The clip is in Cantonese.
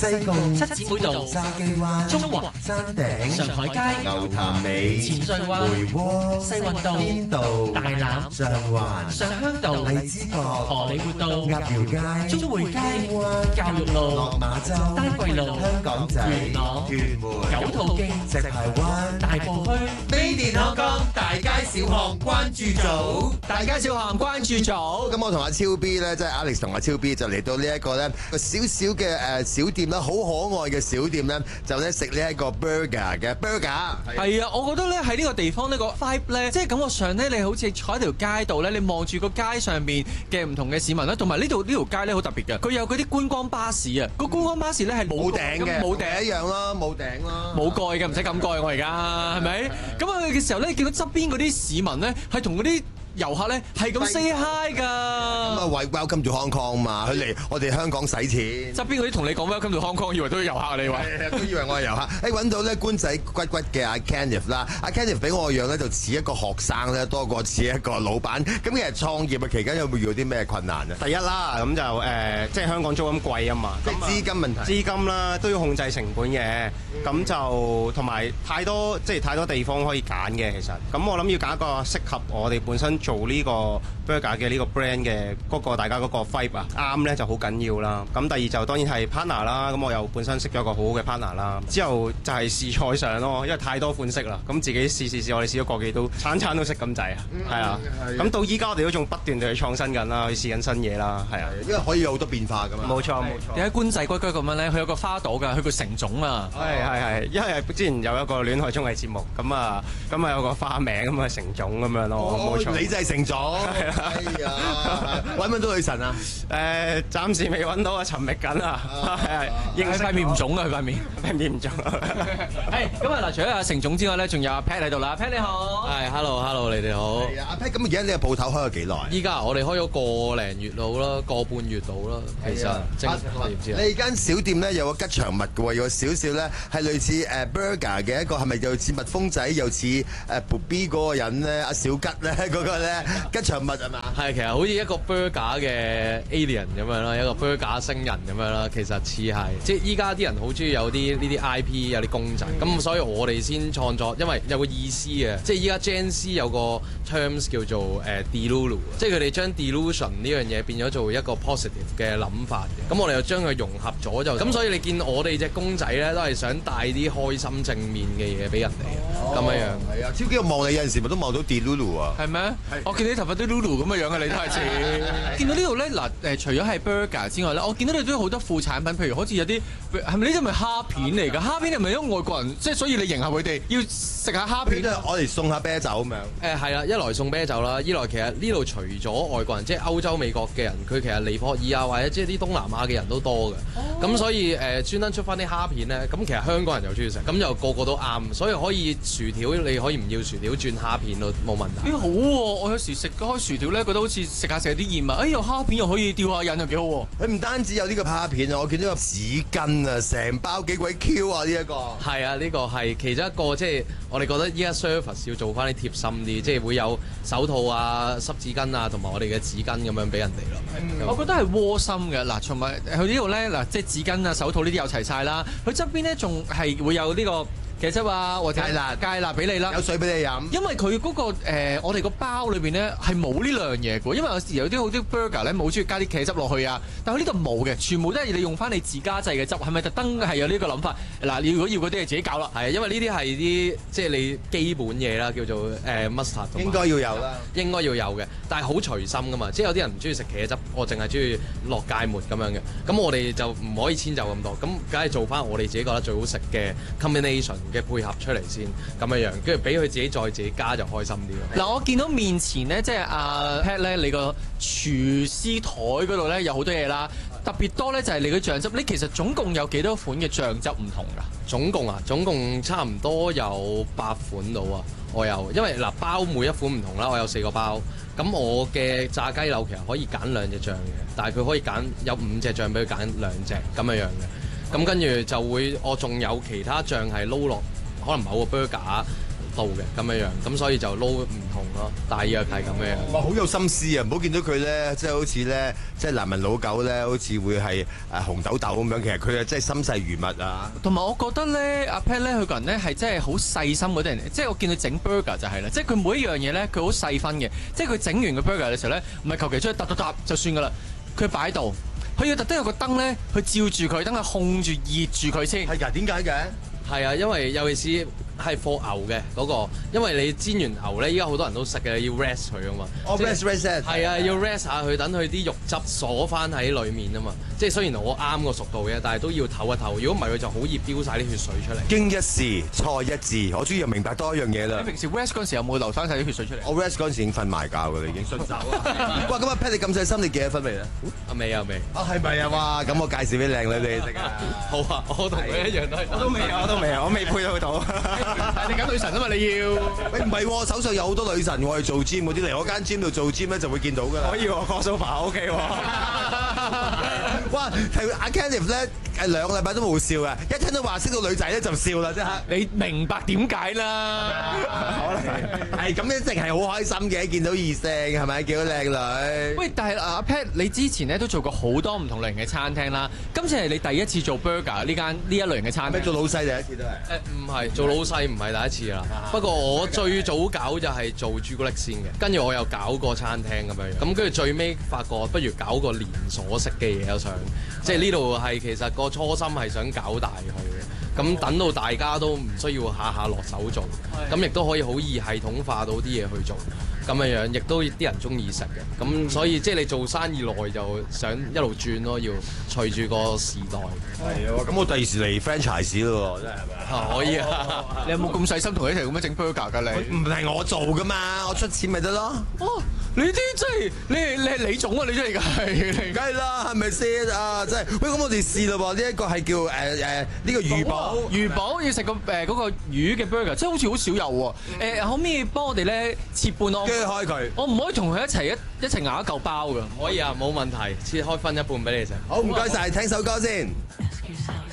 西貢、 七姊妹道、 筲箕灣、 中環、 山頂、 上海街、 牛潭尾、 淺水灣、 梅窩、 西運道、 邊道、 大欖、 上環、 上鄉道、 荔枝角、 荷里活道、 鴨寮街、 中匯街、 灣、 教育路、 落馬洲、 丹桂路、 香港仔、 元朗、 屯門、 九肚徑、 石排灣、 大埔墟、 飛電香港大街小巷關注組， 大街小巷關注組。 咁我同阿超 B 咧，即係 Alex 同阿超 B 就嚟到呢一個咧個少少嘅小店啦，好可愛嘅小店咧，就咧食呢一個 burger 嘅 burger。 係啊，我覺得咧喺呢個地方呢個 vibe 咧，即係感覺上咧，你好似坐喺條街度咧，你望住個街上邊嘅唔同嘅市民啦，同埋呢條街咧好特別嘅，佢有嗰啲觀光巴士啊，個觀光巴士咧係冇頂嘅， 冇頂一樣啦，冇頂啦， 冇蓋嘅，唔使咁蓋我而家係咪？咁啊嘅時候咧，見到側邊嗰啲市民咧係同嗰啲遊客咧係咁 say hi 㗎。咁啊，welcome to Hong Kong 嘛，佢嚟我哋香港使錢。 側邊嗰啲同你講 welcome to Hong Kong，以為都係遊客你話， 都以為我係遊客。揾到咧官仔骨骨嘅阿 Kenneth 啦，阿 Kenneth 俾我個樣咧就似一個學生咧，多過似一個老闆。咁其實創業嘅期間有冇遇到啲咩困難啊？ 第一啦，咁就即係香港租金貴啊嘛， 即係資金問題。 資金啦都要控制成本嘅，咁就同埋太多地方可以揀嘅其實。咁我諗要揀一個適合我哋本身做呢個 burger 嘅呢個 brand 嘅嗰個大家嗰個 vibe 啊，啱咧就好緊要啦。咁第二就當然係 partner 啦，咁我又本身識咗一個好好嘅 partner 啦。之後就係試菜上咯，因為太多款式啦，咁自己試，我哋試咗個幾都餐都識咁滯啊，係啊。咁到依家我哋都仲不斷地去創新緊啦，去試緊新嘢啦，係啊。 因為可以有好多變化㗎嘛。 冇錯。 你喺官仔龜龜咁樣咧，佢有個花朵㗎，佢叫成種啊。 係，因為之前有一個戀愛綜藝節目，咁啊有個花名咁啊成種咁樣咯，冇錯。 你就係成種。係啊，揾唔揾到女神啊？ 暫時未揾到啊，尋覓緊啊。 認佢塊面唔腫啊，佢塊面唔腫。 係咁啊！嗱，除咗阿成總之外咧，仲有阿 Pat 喺度啦。Pat 你好， 係 hello， 你哋好。 係啊，阿 Pat，咁而家你個鋪頭開咗幾耐？ 依家我哋開咗個零月到啦，個半月到啦。其實你唔知啊？ 你間小店咧有個吉祥物嘅喎，有少少咧係類似burger 嘅一個，係咪又似蜜蜂仔，又似B 嗰個人咧？阿小吉咧嗰個咧吉祥物係嘛？ 係，其實好似一個 burger 嘅 alien 咁樣啦，一個 burger 星人咁樣啦。其實似係，即係依家啲人好中意有啲呢啲 IP 有啲公仔，咁所以我哋先創作，因為有個意思嘅，即係依家 Gen Z 有個 terms 叫做delulu， 即係佢哋將 delusion 呢樣嘢變咗做一個 positive 嘅諗法嘅，咁我哋又將佢融合咗就，咁所以你見我哋隻公仔咧都係想帶啲開心正面嘅嘢俾人哋咁樣樣。 係啊，超級望你有陣時咪都望到 delulu 啊。 係咩？我見你頭髮都 lulu 咁嘅樣啊，你都係似。見到呢度咧嗱除咗係 burger 之外咧，我見到你都有好多副產品，譬如好似有啲係咪呢啲咪蝦片嚟㗎？蝦片係咪因為外國人即係所以你迎合佢哋要食下蝦片？ 我哋送下啤酒咁樣。 係啦，一來送啤酒啦，二來其實呢度除咗外國人，即係歐洲、美國嘅人，佢其實尼泊爾啊或者即係啲東南亞嘅人都多嘅。咁所以專登出翻啲蝦片咧，咁其實香港人又中意食，咁就個個都啱，所以可以薯條你可以唔要薯條轉蝦片都冇問題。 好喎，我有時食開薯條咧，覺得好似食下啲鹽啊，有蝦片又可以吊下癮又幾好喎。 佢唔單止有呢個蝦片啊，我見到個紙巾啊，成包幾鬼 Q 啊！呢一個係啊，呢個係其中一個，即係我哋覺得依家 service 要做翻啲貼心啲，即係會有手套啊、濕紙巾啊，同埋我哋嘅紙巾咁樣俾人哋咯。 我覺得係窩心嘅嗱，同埋佢呢度咧嗱，即係紙巾啊、手套呢啲有齊晒啦。佢側邊咧仲係會有呢個茄汁啊，或者芥辣俾你啦， 有水俾你飲。 因為佢嗰個我哋個包裏邊咧係冇呢兩樣嘢嘅，因為有時有啲好啲 burger 咧冇中意加啲茄汁落去啊，但係呢度冇嘅，全部都係你用翻你自家製嘅汁，係咪特登係有呢個諗法？嗱，你如果要嗰啲係自己搞啦，係因為呢啲係啲即係你基本嘢啦，叫做mustard。 應該要有啦， 應該要有嘅，但係好隨心噶嘛，即係有啲人唔中意食茄汁，我淨係中意落芥末咁樣嘅，咁我哋就唔可以遷就咁多，咁梗係做翻我哋自己覺得最好食嘅 combination 嘅配合出嚟先，咁樣樣，跟住俾佢自己加就開心啲咯。 嗱，我見到面前咧，即係阿 Pat 咧，你個廚師台嗰度咧有好多嘢啦，特別多咧就係你嘅醬汁。你其實總共有幾多款嘅醬汁唔同㗎？ 總共差唔多有8款到啊！我有，因為嗱包每一款唔同啦，我有4個包。咁我嘅炸雞柳其實可以揀2隻醬嘅，但係佢可以有5隻醬俾佢揀2隻咁樣樣嘅。咁跟住就會，我仲有其他醬係撈落可能某個 burger 度嘅咁樣樣，咁所以就撈唔同咯，大約係咁樣。 哇，好有心思啊！唔好見到佢咧，即係好似咧，即係男人老狗咧，好似會係紅豆豆咁樣。其實佢係真係心細如蜜啊！ 同埋我覺得咧，阿 Pat 咧，佢個人咧係真係好細心嗰啲人，即係我見佢整 burger 就係啦，即係佢每一樣嘢咧，佢好細分嘅，即係佢整完個 burger 嘅時候咧，唔係求其出去揼就算噶啦，佢擺喺度，佢要特登有個燈咧，去照住佢，等佢控住熱住佢先。 係㗎，點解嘅？ 係啊，因為尤其是係放牛嘅嗰個，因為你煎完牛咧，依家好多人都食嘅，要 rest 佢啊嘛。 哦，rest 係啊，要 rest 下佢，等佢啲肉汁鎖翻喺裡面啊嘛。即係雖然我啱個熟度嘅，但係都要唞一唞。如果唔係，佢就好易飆晒啲血水出嚟。 經一事，錯一字，我終於又明白多一樣嘢啦你。平時 rest 嗰陣時有冇流翻晒啲血水出嚟？ 我 rest 嗰陣時已經瞓埋覺㗎啦，已經順手啊！哇，咁阿 Pat 你咁細心，你幾多分未咧？ 未啊未。 啊，係咪啊？哇，咁我介紹俾靚女你識啊！ 好啊，我同佢一樣都係。 我都未啊，我未配到到。 你揀女神啊嘛，你要。 喂，唔係喎，手上有好多女神喎，去做 gym 嗰啲嚟我間 gym 度做 gym 咧就會見到㗎啦。 可以喎，crossover OK 喎。 哇，係阿 Kenneth 咧2個禮拜都冇笑嘅，一聽到話識到女仔咧就笑啦，即刻。 你明白點解啦？ 係咁一定係好開心嘅，見到異性係咪見到靚女？ 喂，但係阿 Pat，你之前咧都做過好多唔同類型嘅餐廳啦，今次係你第一次做 burger 呢一類型嘅餐廳。 係咪做老細第一次都係？ 唔係做老細唔係第一次啦，不過我最早搞就係做朱古力先嘅，跟住我又搞過餐廳咁樣，咁跟住最尾發覺不如搞個連鎖式嘅嘢，我想即係呢度係其實個初心係想搞大佢嘅，咁等到大家都唔需要下下落手做，咁亦都可以好易系統化到啲嘢去做。咁樣樣，亦都啲人中意食嘅，咁所以即係你做生意耐就想一路轉咯，要隨住個時代。 係啊，咁我第二時嚟 franchise 咯喎，真係咪啊？ 可以啊！ 你有冇咁細心同佢一齊咁樣整 burger 㗎你？ 唔係我做噶嘛，我出錢咪得咯。 哦，你啲真係你係李總啊！你真係係， 梗係啦，係咪先啊？真係，喂，咁我哋試啦喎，呢一個係叫呢個魚堡。 魚堡要食個嗰個魚嘅 burger，真係好似好少有喎。可唔可以幫我哋咧切半咯？ 鋸開佢。 我唔可以同佢一齊咬一嚿包㗎。 可以啊，冇問題，切開分一半俾你食。 好，唔該晒，聽首歌先。 Ask yourself.